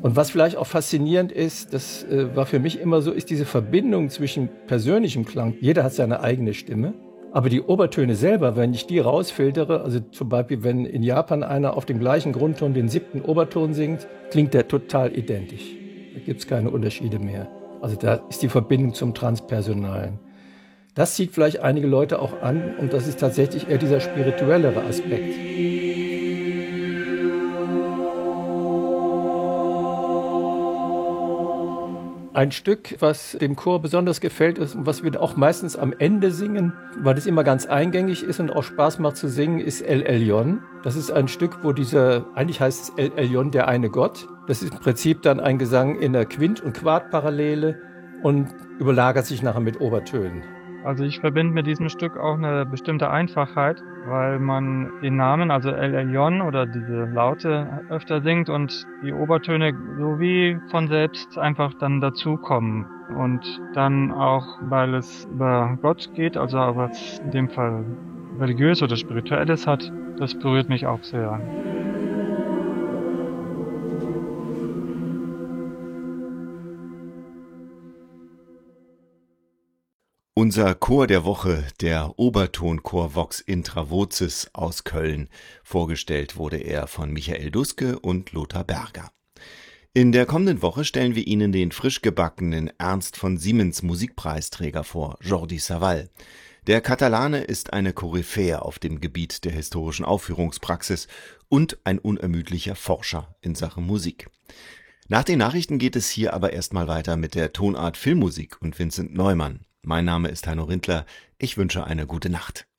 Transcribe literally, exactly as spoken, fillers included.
Und was vielleicht auch faszinierend ist, das äh, war für mich immer so, ist diese Verbindung zwischen persönlichem Klang. Jeder hat seine eigene Stimme. Aber die Obertöne selber, wenn ich die rausfiltere, also zum Beispiel, wenn in Japan einer auf dem gleichen Grundton den siebten Oberton singt, klingt der total identisch. Da gibt es keine Unterschiede mehr. Also da ist die Verbindung zum Transpersonalen. Das zieht vielleicht einige Leute auch an und das ist tatsächlich eher dieser spirituellere Aspekt. Ein Stück, was dem Chor besonders gefällt ist und was wir auch meistens am Ende singen, weil es immer ganz eingängig ist und auch Spaß macht zu singen, ist El Elyon. Das ist ein Stück, wo dieser, eigentlich heißt es El Elyon, der eine Gott. Das ist im Prinzip dann ein Gesang in der Quint- und Quartparallele und überlagert sich nachher mit Obertönen. Also ich verbinde mit diesem Stück auch eine bestimmte Einfachheit, weil man den Namen, also El Elyon oder diese Laute öfter singt und die Obertöne so wie von selbst einfach dann dazukommen. Und dann auch, weil es über Gott geht, also was in dem Fall religiös oder spirituelles hat, das berührt mich auch sehr. Unser Chor der Woche, der Obertonchor Vox Intra Vocis aus Köln. Vorgestellt wurde er von Michael Duske und Lothar Berger. In der kommenden Woche stellen wir Ihnen den frisch gebackenen Ernst von Siemens Musikpreisträger vor, Jordi Savall. Der Katalane ist eine Koryphäe auf dem Gebiet der historischen Aufführungspraxis und ein unermüdlicher Forscher in Sachen Musik. Nach den Nachrichten geht es hier aber erstmal weiter mit der Tonart Filmmusik und Vincent Neumann. Mein Name ist Heino Rindler. Ich wünsche eine gute Nacht.